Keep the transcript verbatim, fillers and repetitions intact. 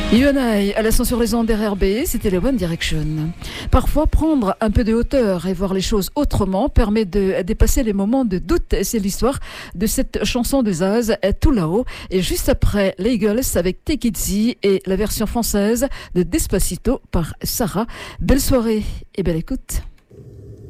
You and I, à l'assent sur les ondes R R B, c'était le One Direction. Parfois, prendre un peu de hauteur et voir les choses autrement permet de dépasser les moments de doute. C'est l'histoire de cette chanson de Zaz, Tout là-haut. Et juste après, les Eagles avec Take It Easy et la version française de Despacito par Sarah. Belle soirée et belle écoute.